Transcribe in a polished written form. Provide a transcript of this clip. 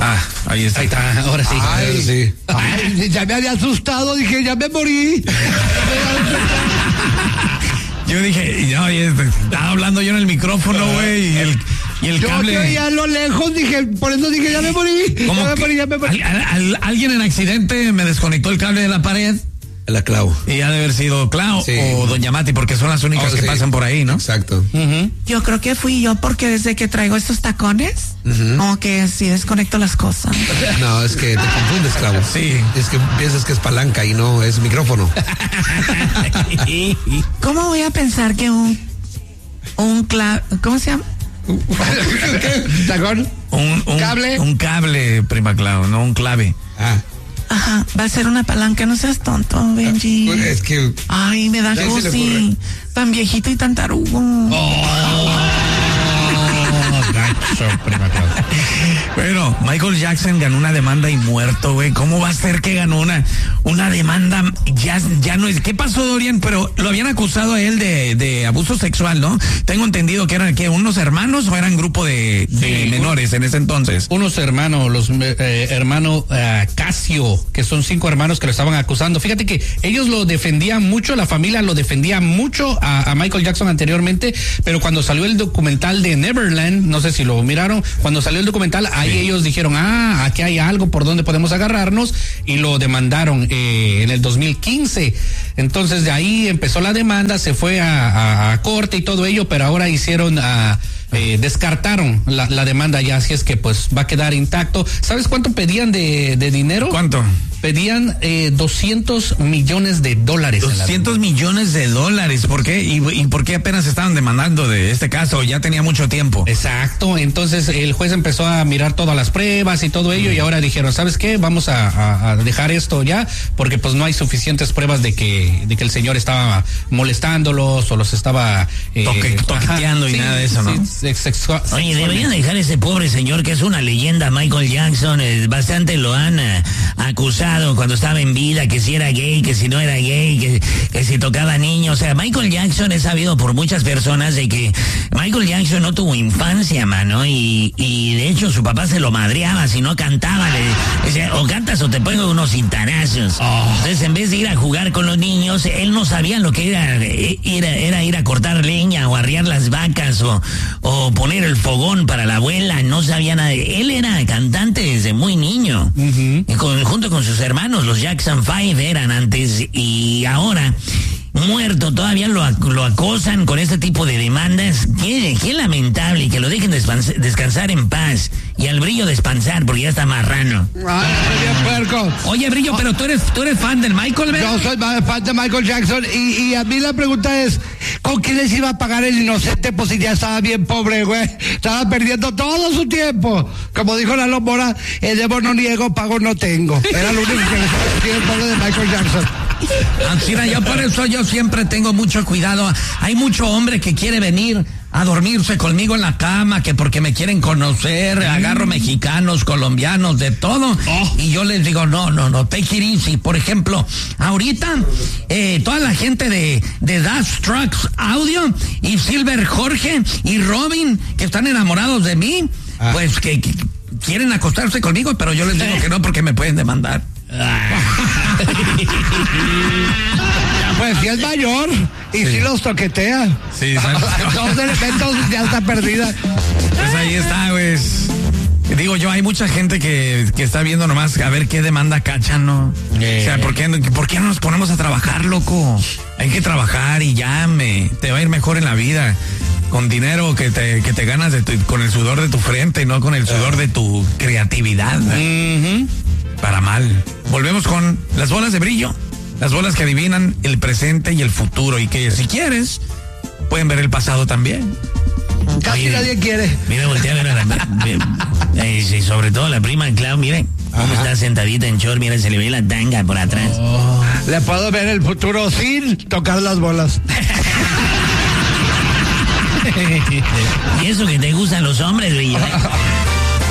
Ahí está. Ahora sí. Ay, ya me había asustado, dije, ya me morí. Yo dije, estaba hablando yo en el micrófono, güey, y el cable. Yo oía a lo lejos, dije, por eso dije, ya me morí. Ya me morí. Alguien en accidente me desconectó el cable de la pared. La Clau. Y ha de haber sido Clau o Doña Mati, porque son las únicas que pasan por ahí, ¿no? Exacto. Yo creo que fui yo, porque desde que traigo estos tacones, como que sí desconecto las cosas. No, es que te confundes, Clau. Sí. Es que piensas que es palanca y no, es micrófono. ¿Cómo voy a pensar que un ¿cómo se llama? ¿Tacón? ¿Cable? Un cable, prima Clau, no un clave. Ajá, va a ser una palanca, no seas tonto, Benji. Es que... Ay, me da cosi, tan viejito y tan tarugo. Prima Clau. Bueno, Michael Jackson ganó una demanda y muerto, güey. ¿Cómo va a ser que ganó una demanda? Ya no es. ¿Qué pasó, Dorian? Pero lo habían acusado a él de abuso sexual, ¿no? Tengo entendido que eran unos hermanos o eran grupo de menores en ese entonces. Unos hermanos, los hermanos Casio, que son 5 hermanos que lo estaban acusando. Fíjate que ellos lo defendían mucho, la familia lo defendía mucho a Michael Jackson anteriormente, pero cuando salió el documental de Neverland, no sé si lo miraron, cuando salió el documental, ahí ellos dijeron, aquí hay algo por donde podemos agarrarnos, y lo demandaron en el 2015. Entonces de ahí empezó la demanda, se fue a corte y todo ello, pero ahora hicieron descartaron la demanda ya, así es que pues va a quedar intacto. ¿Sabes cuánto pedían de dinero? ¿Cuánto? Pedían $200 millones. $200 millones. ¿Por qué? ¿Y por qué apenas estaban demandando de este caso? Ya tenía mucho tiempo. Exacto. Entonces el juez empezó a mirar todas las pruebas y todo ello, y ahora dijeron, ¿sabes qué? Vamos a dejar esto ya, porque pues no hay suficientes pruebas de que el señor estaba molestándolos o los estaba toqueteando y nada de eso, ¿no? Oye, deberían dejar a ese pobre señor que es una leyenda, Michael Jackson. Bastante lo han acusado cuando estaba en vida, que si era gay, que si no era gay, que si tocaba niños. O sea, Michael Jackson es sabido por muchas personas de que Michael Jackson no tuvo infancia, mano, y de hecho su papá se lo madreaba si no cantaba. Le decía, o cantas o te pongo unos cintarazos. Entonces, en vez de ir a jugar con los niños, él no sabía lo que era ir a cortar leña o arriar las vacas o poner el fogón para la abuela. No sabía nada. Él era cantante desde muy niño. Y junto con sus hermanos, los Jackson 5 eran antes, y ahora muerto, todavía lo acosan con este tipo de demandas. Qué lamentable, y que lo dejen descansar en paz y al Brillo descansar, porque ya está marrano. Oye, Brillo, pero tú eres fan del Michael, ¿verdad? Yo soy fan de Michael Jackson, y a mí la pregunta es, ¿con quién les iba a pagar el inocente? Pues si ya estaba bien pobre, güey. Estaba perdiendo todo su tiempo. Como dijo la Mora, el debo no niego, pago no tengo. Era lo único que le pobre de Michael Jackson. Yo por eso yo siempre tengo mucho cuidado. Hay mucho hombre que quiere venir a dormirse conmigo en la cama, que porque me quieren conocer, agarro mexicanos, colombianos, de todo, y yo les digo, no, take it easy. Por ejemplo, ahorita, toda la gente de Dash Trucks Audio, y Silver Jorge, y Robin, que están enamorados de mí, pues que quieren acostarse conmigo, pero yo les digo que no, porque me pueden demandar. Pues si es mayor y si los toquetea. Sí, todos elementos ya está perdida. Pues ahí está, güey. Digo yo, hay mucha gente que está viendo nomás a ver qué demanda cachan, ¿no? O sea, ¿por qué no nos ponemos a trabajar, loco? Hay que trabajar y te va a ir mejor en la vida. Con dinero que te ganas con el sudor de tu frente, no con el sudor de tu creatividad. Para mal. Volvemos con las bolas de brillo. Las bolas que adivinan el presente y el futuro, y que si quieres pueden ver el pasado también. Casi nadie quiere. Mira, voltea a ver a la sobre todo la prima Clau, miren cómo está sentadita en short, mira, se le ve la tanga por atrás. Le puedo ver el futuro sin tocar las bolas. Y eso que te gustan los hombres, brillo.